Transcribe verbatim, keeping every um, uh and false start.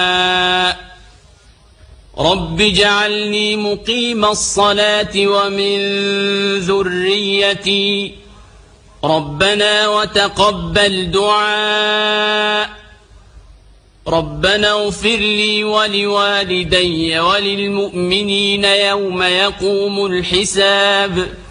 رب اجعلني مقيم الصلاة ومن ذريتي ربنا وتقبل دعاء ربنا اغفر لي ولوالدي وللمؤمنين يوم يقوم الحساب.